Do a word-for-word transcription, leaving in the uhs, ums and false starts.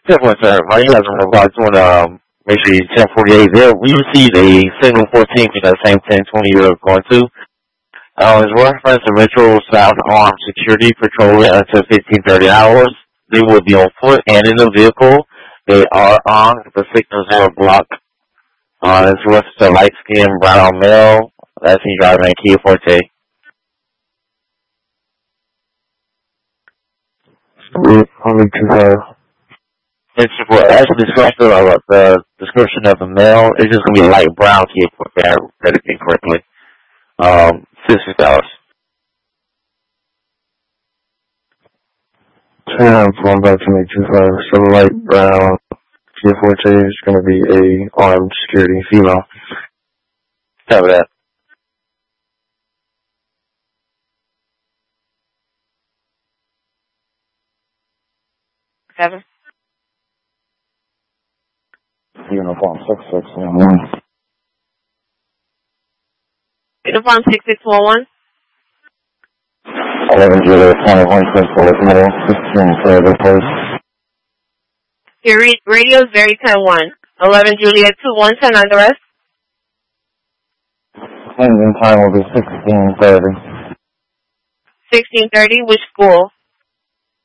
Definitely, sir. My email is about doing, um, make sure you ten forty-eight there. We received a single fourteen for that same ten twenty you're going to. Uh, as reference to Metro South Armed Security patrolling until fifteen thirty hours. They will be on foot and in the vehicle. They are on the signals are blocked. Uh, as reference to light skin brown male. That's he driving a Kia Forte. Only two five. It's for actually description of the description of the male. It's just gonna be a light brown Kia Forte. I read it incorrectly. Um, sixty dollars. Sam, going back to me two five. So light brown Kia Forte is going to be a armed security female. Cover that. Seven. Uniform six six one one. Uniform six six one one. eleven Juliet twenty-one Crystal Middle, sixteen thirty, please. Your re- radio is very ten one. eleven Juliet two one ten on the rest. Ending time will be sixteen thirty. sixteen thirty, which school?